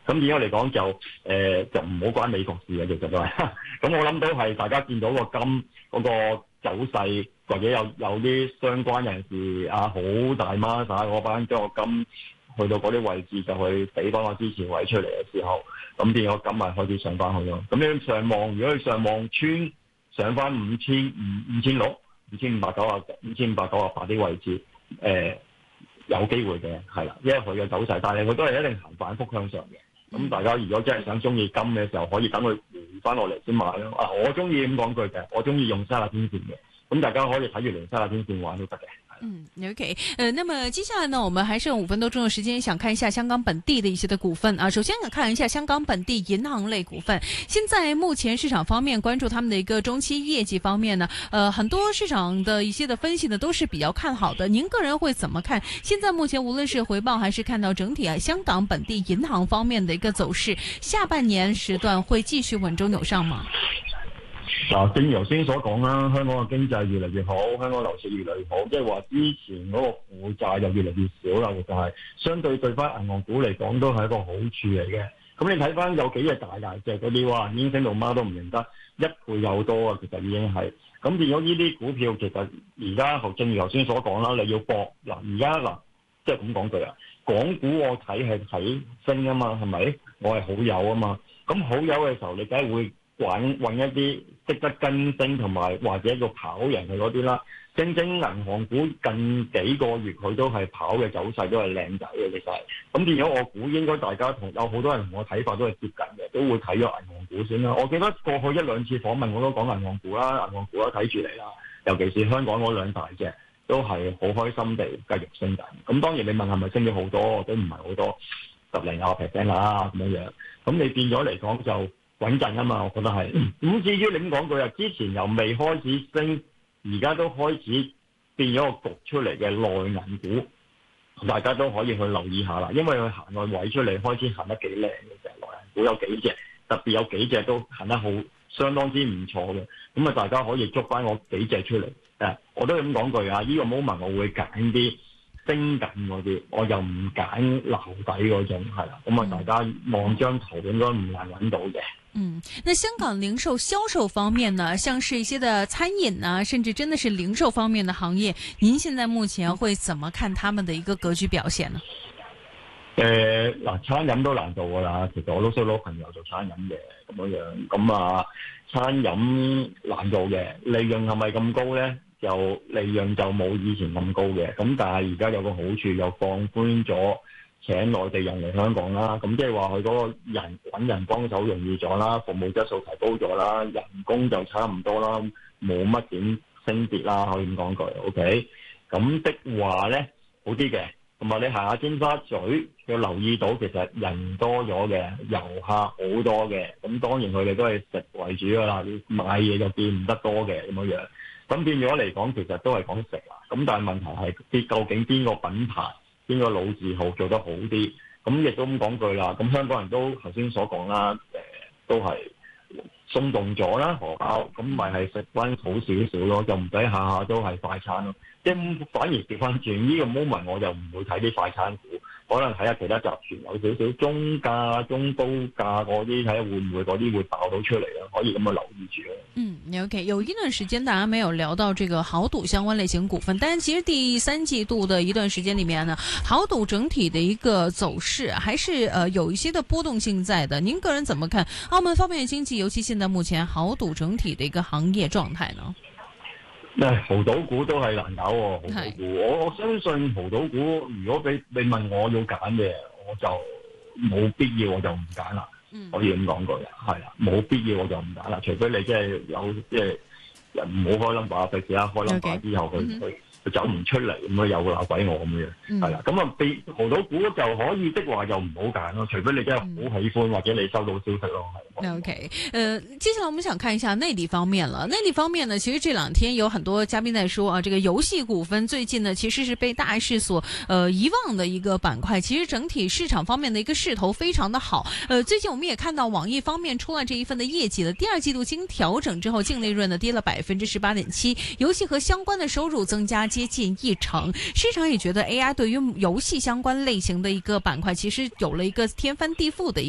咁而家嚟講就唔好關美國事嘅，其實都係。咁我諗都係大家見到個金嗰個走勢，或者有啲相關人士好大孖沙嗰班將個金去到嗰啲位置，就去俾翻個支持位出嚟嘅時候，咁變咗金咪開始上翻去咯。咁你上望，如果你上望穿上翻5600、5598啲位置，有機會嘅，係啦，因為佢嘅走勢，但係佢都係一定行反覆向上嘅。咁大家如果真係想中意金嘅時候，可以等佢回翻落嚟先買咯。我中意咁講句嘅，我中意用30天線嘅。咁大家可以睇住連30天線玩都得嘅。 OK， 那麼接下來呢，我們還剩5分多鐘的時間，想看一下香港本地的一些的股份啊。首先想看一下香港本地銀行類股份，現在目前市場方面關注他們的一個中期業績方面呢，很多市場的一些的分析呢都是比較看好的。您個人會怎麼看？現在目前無論是回報還是看到整體香港本地銀行方面的一個走勢，下半年時段會繼續穩中有上嗎？ 正如頭先所講啦，香港嘅經濟越嚟越好，香港樓市越嚟越好，即係話之前嗰個負債就越嚟越少啦，就係相對翻銀行股嚟講都係一個好處嚟嘅。咁你睇翻有幾隻大隻嗰啲話已經升到媽都唔認得，1倍有多啊，其實已經係。咁變咗呢啲股票其實而家正如頭先所講啦，你要搏而家即係咁講句港股我睇升啊嘛，係咪？我係好友啊嘛，咁好友嘅時候你梗係會揾一啲識得跟升同埋或者個跑贏嘅嗰啲啦。正銀行股近幾個月佢都係跑嘅走勢都係靚仔嘅，其實咁變咗我估應該大家有好多人同我睇法都係接近嘅，都會睇咗銀行股先啦。我記得過去1-2次訪問我都講銀行股啦，睇住嚟啦，尤其是香港嗰兩大隻都係好開心地繼續升緊。咁當然你問係咪升咗好多，都唔係好多，10零%啦咁樣。咁你變咗嚟講就穩陣啊嘛，我覺得係。咁至於你咁講句之前又未開始升，而家都開始變咗個焗出嚟嘅內銀股，大家都可以去留意下啦。因為佢行個位出嚟，開始行得幾靚嘅，就係內銀股有幾隻，特別有幾隻都行得好，相當之唔錯嘅。咁大家可以捉翻我幾隻出嚟。我都咁講句呢個 moment 我會揀啲升緊嗰啲，我又唔揀留底嗰種，係啦。咁大家望張圖應該唔難揾到嘅。 那香港零售銷售方面呢，像是一些的餐飲啊，甚至真的是零售方面的行業，您現在目前會怎麼看他們的一個格局表現呢？ 餐飲都難做噶啦，其實我都識攞朋友做餐飲嘅咁樣，咁餐飲難做嘅，利潤係咪咁高呢？就利潤就冇以前咁高嘅，咁但係而家有個好處，又放寬咗請內地人嚟香港啦，咁即係話佢嗰個人揾人幫手容易咗啦，服務質素提高咗啦，人工就差唔多啦，冇乜點升跌啦，可以咁講句 ，OK。咁的話咧好啲嘅，同埋你行下尖沙咀要留意到，其實人多咗嘅，遊客好多嘅，咁當然佢哋都係食為主噶啦，你買嘢就見唔得多嘅咁樣。咁變咗嚟講，其實都係講食啦。咁但係問題係究竟邊個品牌、邊個老字號做得好啲？咁亦都咁講句啦。咁香港人都頭先所講啦，都係鬆動咗啦，荷包咁咪係食翻好少少咯，就唔使下下都係快餐咯。即係反而調翻轉呢個 moment，我就唔會睇啲快餐股，可能睇下其他集團有少少中價、中高價嗰啲，睇下會唔會嗰啲會爆到出嚟啦，可以咁樣留意住咯。 OK， 有一段時間大家沒有聊到這個豪賭相關類型股份，但是其實第3季度的一段時間裏面呢，豪賭整體的一個走勢還是有一些的波動性在的。您個人怎麼看澳門方面的經濟，尤其現在目前豪賭整體的一個行業狀態呢？ 豪賭股都係難搞喎，豪賭股，我相信豪賭股，如果你問我要揀嘅，我就冇必要我就唔揀啦。可以咁講句係啦，冇必要我就唔揀啦，除非你即係有即係唔好開 number，費事啦，開 number 之後佢走唔出嚟，咁啊有個鬧鬼我咁樣，係啦，咁豪賭股就可以的話就唔好揀咯，除非你真係好喜歡或者你收到消息咯。 OK， 接下來我們想看一下內地方面了。內地方面呢，其實這兩天有很多嘉賓在說啊，這個遊戲股份最近呢其實是被大市所遺忘的一個板塊。其實整體市場方面的一個勢頭非常的好。最近我們也看到網易方面出了這一份的業績了，第二季度經調整之後淨利潤呢跌了18.7%，遊戲和相關的收入增加接近1成。市場也覺得 AI 對於遊戲相關類型的一個板塊其實有了一個天翻地覆的